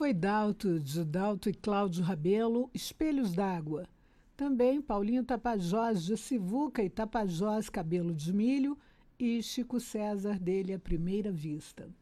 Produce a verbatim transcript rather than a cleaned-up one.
foi Dalto, de Dalto e Cláudio Rabelo, Espelhos d'Água. Também Paulinho Tapajós, de Sivuca e Tapajós, Cabelo de Milho, e Chico César, dele à Primeira Vista.